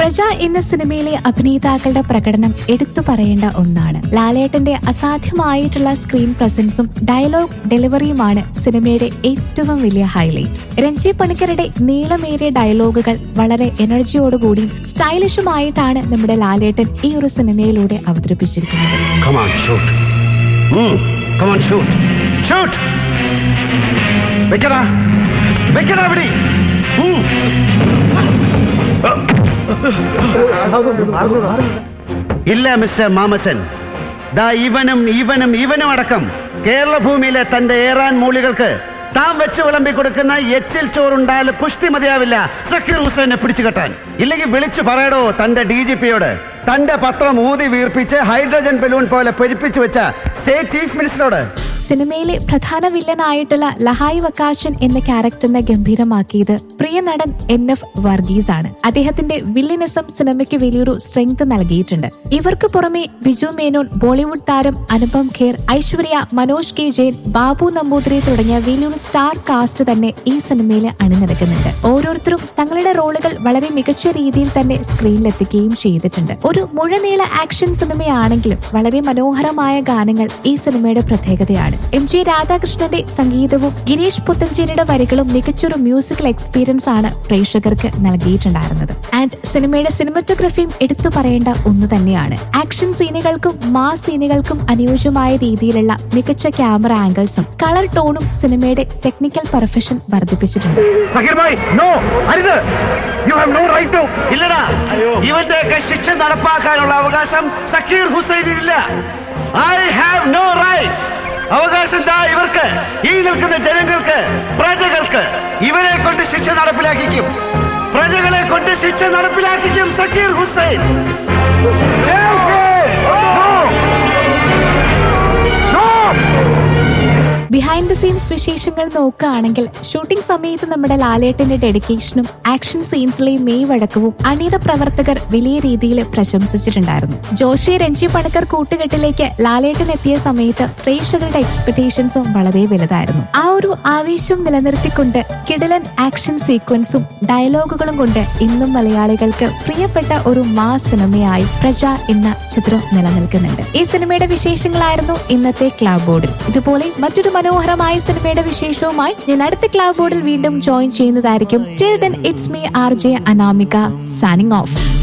പ്രജ എന്ന സിനിമയിലെ അഭിനേതാക്കളുടെ പ്രകടനം എടുത്തു പറയേണ്ട ഒന്നാണ്. ലാലേട്ടന്റെ അസാധ്യമായിട്ടുള്ള സ്ക്രീൻ പ്രസൻസും ഡയലോഗ് ഡെലിവറിയുമാണ് സിനിമയുടെ ഏറ്റവും വലിയ ഹൈലൈറ്റ്. രഞ്ജി പണിക്കരുടെ നീളമേറിയ ഡയലോഗുകൾ വളരെ എനർജിയോടുകൂടിയും സ്റ്റൈലിഷുമായിട്ടാണ് നമ്മുടെ ലാലേട്ടൻ ഈ ഒരു സിനിമയിലൂടെ അവതരിപ്പിച്ചിരിക്കുന്നത്. ഇല്ല മിസ്റ്റർ മാമസൻ, ദാ ഇവനും അടക്കം കേരള ഭൂമിയിലെ തന്റെ ഏറാൻ മൂളികൾക്ക് താൻ വെച്ച് വിളമ്പി കൊടുക്കുന്ന എച്ചിൽ ചോറുണ്ടായാലും പുഷ്ടി മതിയാവില്ല സക്കീർ ഹുസൈനെ പിടിച്ചു കെട്ടാൻ. ഇല്ലെങ്കിൽ വിളിച്ചു പറയടോ തന്റെ DGPയോട്, തന്റെ പത്രം ഊതി വീർപ്പിച്ച് ഹൈഡ്രജൻ ബലൂൺ പോലെ പെരുപ്പിച്ചു വെച്ച സ്റ്റേറ്റ് ചീഫ് മിനിസ്റ്ററോട്. സിനിമയിലെ പ്രധാന വില്ലനായിട്ടുള്ള ലഹായ് വക്കാച്ചൻ എന്ന ക്യാരക്ടറിനെ ഗംഭീരമാക്കിയത് പ്രിയ നടൻ NF വർഗീസ് ആണ്. അദ്ദേഹത്തിന്റെ വില്ലനിസം സിനിമയ്ക്ക് വലിയൊരു സ്ട്രെങ്ത് നൽകിയിട്ടുണ്ട്. ഇവർക്ക് പുറമെ വിജു മേനോൻ, ബോളിവുഡ് താരം അനുപം ഖേർ, ഐശ്വര്യ, മനോജ് കെ ജെയിൻ, ബാബു നമ്പൂതിരി തുടങ്ങിയ വലിയൊരു സ്റ്റാർ കാസ്റ്റ് തന്നെ ഈ സിനിമയിൽ അണിനിരക്കുന്നുണ്ട്. ഓരോരുത്തരും തങ്ങളുടെ റോളുകൾ വളരെ മികച്ച രീതിയിൽ തന്നെ സ്ക്രീനിലെത്തിക്കുകയും ചെയ്തിട്ടുണ്ട്. ഒരു മുഴുനീള ആക്ഷൻ സിനിമയാണെങ്കിലും വളരെ മനോഹരമായ ഗാനങ്ങൾ ഈ സിനിമയുടെ പ്രത്യേകതയാണ്. MG രാധാകൃഷ്ണന്റെ സംഗീതവും ഗിരീഷ് പുത്തഞ്ചേരിയുടെ വരികളും മികച്ചൊരു മ്യൂസിക്കൽ എക്സ്പീരിയൻസ് ആണ് പ്രേക്ഷകർക്ക് നൽകിയിട്ടുണ്ടായിരുന്നത്. ആൻഡ് സിനിമയുടെ സിനിമറ്റോഗ്രഫിയും എടുത്തു പറയേണ്ട ഒന്ന് തന്നെയാണ്. ആക്ഷൻ സീനുകൾക്കും മാസ് സീനുകൾക്കും അനുയോജ്യമായ രീതിയിലുള്ള മികച്ച ക്യാമറ ആംഗിൾസും കളർ ടോണും സിനിമയുടെ ടെക്നിക്കൽ പെർഫെക്ഷൻ വർദ്ധിപ്പിച്ചിട്ടുണ്ട്. ഇവന്റെയൊക്കെ ശിക്ഷ നടപ്പാക്കാനുള്ള അവകാശം Zakir ഹുസൈനിനില്ല. I have no right. അവകാശം ഇവർക്ക്, ഈ നിൽക്കുന്ന ജനങ്ങൾക്ക്, പ്രജകൾക്ക്. ഇവരെ കൊണ്ട് ശിക്ഷ നടപ്പിലാക്കിക്കും, പ്രജകളെ കൊണ്ട് ശിക്ഷ നടപ്പിലാക്കിക്കും Zakir Hussain. Behind the scenes വിശേഷങ്ങൾ നോക്കുകയാണെങ്കിൽ ഷൂട്ടിംഗ് സമയത്ത് നമ്മുടെ ലാലേട്ടന്റെ ഡെഡിക്കേഷനും ആക്ഷൻ സീൻസിലെ മെയ്വഴക്കവും അണിയറ പ്രവർത്തകർ വലിയ രീതിയിൽ പ്രശംസിച്ചിട്ടുണ്ടായിരുന്നു. ജോഷി രഞ്ജി പണിക്കർ കൂട്ടുകെട്ടിലേക്ക് ലാലേട്ടൻ എത്തിയ സമയത്ത് പ്രേക്ഷകരുടെ എക്സ്പെക്ടേഷൻസും വളരെ വലുതായിരുന്നു. ആ ഒരു ആവേശം നിലനിർത്തിക്കൊണ്ട് കിടിലൻ ആക്ഷൻ സീക്വൻസും ഡയലോഗുകളും കൊണ്ട് ഇന്നും മലയാളികൾക്ക് പ്രിയപ്പെട്ട ഒരു മാസ് സിനിമയായി പ്രജ എന്ന ചിത്രം നിലനിൽക്കുന്നുണ്ട്. ഈ സിനിമയുടെ വിശേഷങ്ങളായിരുന്നു ഇന്നത്തെ ക്ലബ് ബോർഡിൽ. ഇതുപോലെ മറ്റൊരു മനോഹരമായ സിനിമയുടെ വിശേഷവുമായി ഞാൻ അടുത്ത ക്ലബ് ബോർഡിൽ വീണ്ടും ജോയിൻ ചെയ്യുന്നതായിരിക്കും. Till then, it's me RJ Anamika signing off.